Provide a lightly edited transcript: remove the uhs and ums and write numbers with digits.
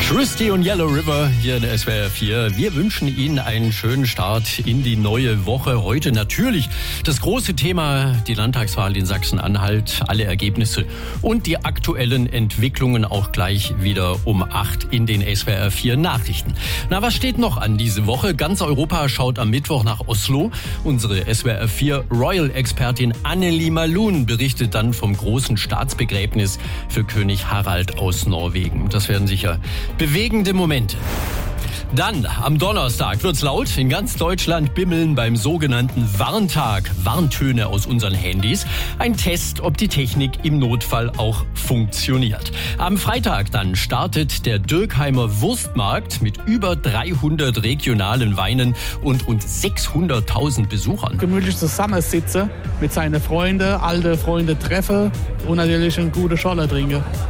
Christy und Yellow River hier in der SWR 4. Wir wünschen Ihnen einen schönen Start in die neue Woche. Heute natürlich das große Thema, die Landtagswahl in Sachsen-Anhalt, alle Ergebnisse und die aktuellen Entwicklungen auch gleich wieder um 8 in den SWR 4 Nachrichten. Na, was steht noch an diese Woche? Ganz Europa schaut am Mittwoch nach Oslo. Unsere SWR 4 Royal-Expertin Anneli Malun berichtet dann vom großen Staatsbegräbnis für König Harald aus Norwegen. Das werden sicher bewegende Momente. Dann am Donnerstag wird's laut. In ganz Deutschland bimmeln beim sogenannten Warntag Warntöne aus unseren Handys. Ein Test, ob die Technik im Notfall auch funktioniert. Am Freitag dann startet der Dürkheimer Wurstmarkt mit über 300 regionalen Weinen und rund 600.000 Besuchern. Gemütlich zusammensitzen, mit seinen Freunden, alte Freunde treffen und natürlich eine gute Scholle trinken.